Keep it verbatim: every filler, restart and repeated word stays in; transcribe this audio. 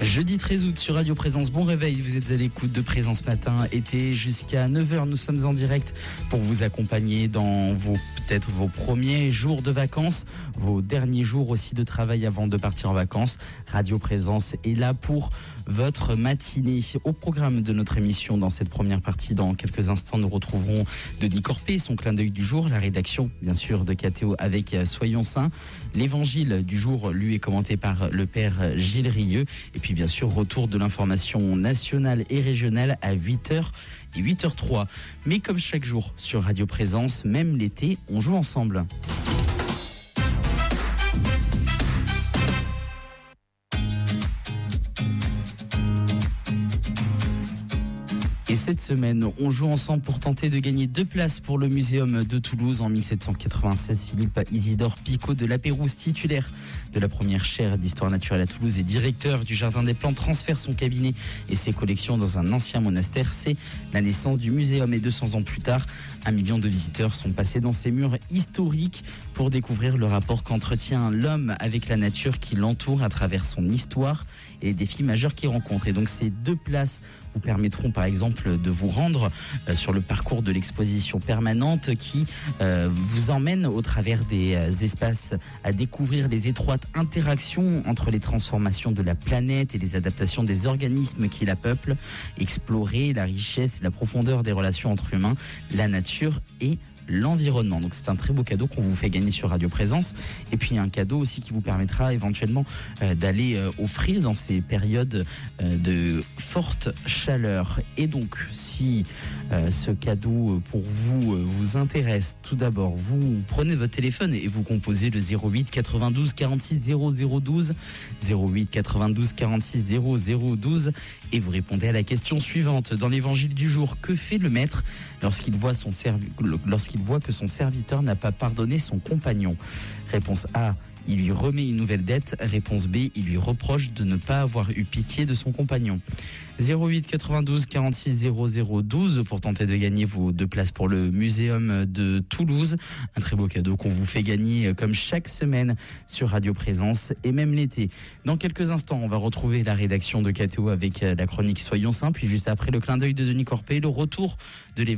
Jeudi treize août sur Radio Présence, bon réveil, vous êtes à l'écoute de Présence Matin, été jusqu'à neuf heures, nous sommes en direct pour vous accompagner dans vos, peut-être vos premiers jours de vacances, vos derniers jours aussi de travail avant de partir en vacances. Radio Présence est là pour votre matinée. Au programme de notre émission, dans cette première partie, dans quelques instants, nous retrouverons Denis Corpé, son clin d'œil du jour, la rédaction, bien sûr, de K T O avec Soyons Saints. L'évangile du jour, lui, est commenté par le père Gilles Rieux. Et puis, bien sûr, retour de l'information nationale et régionale à huit heures et huit heures trois. Mais comme chaque jour sur Radio Présence, même l'été, on joue ensemble. Et cette semaine, on joue ensemble pour tenter de gagner deux places pour le Muséum de Toulouse. En mille sept cent quatre-vingt-seize, Philippe Isidore Picot de La Pérouse, titulaire de la première chaire d'histoire naturelle à Toulouse et directeur du Jardin des Plantes, transfère son cabinet et ses collections dans un ancien monastère. C'est la naissance du Muséum et deux cents ans plus tard, un million de visiteurs sont passés dans ces murs historiques pour découvrir le rapport qu'entretient l'homme avec la nature qui l'entoure à travers son histoire et les défis majeurs qu'il rencontre. Et donc ces deux places vous permettront par exemple de vous rendre euh, sur le parcours de l'exposition permanente qui euh, vous emmène au travers des euh, espaces à découvrir les étroites interactions entre les transformations de la planète et les adaptations des organismes qui la peuplent, explorer la richesse et la profondeur des relations entre humains, la nature et l'environnement. Donc c'est un très beau cadeau qu'on vous fait gagner sur Radio Présence, et puis un cadeau aussi qui vous permettra éventuellement euh, d'aller euh, offrir dans ces périodes euh, de forte chaleur. Et donc si euh, ce cadeau pour vous euh, vous intéresse, tout d'abord vous prenez votre téléphone et vous composez le zéro huit quatre-vingt-douze quarante-six zéro zéro douze zéro huit quatre-vingt-douze quarante-six zéro zéro douze et vous répondez à la question suivante. Dans l'évangile du jour, que fait le maître lorsqu'il voit son servi- lorsqu'il voit que son serviteur n'a pas pardonné son compagnon? Réponse A, il lui remet une nouvelle dette. Réponse B, il lui reproche de ne pas avoir eu pitié de son compagnon. zéro huit quatre-vingt-douze quarante-six zéro zéro douze pour tenter de gagner vos deux places pour le Muséum de Toulouse. Un très beau cadeau qu'on vous fait gagner comme chaque semaine sur Radio Présence et même l'été. Dans quelques instants, on va retrouver la rédaction de K T O avec la chronique Soyons Saints, puis juste après le clin d'œil de Denis Corpé, le retour de l'évangile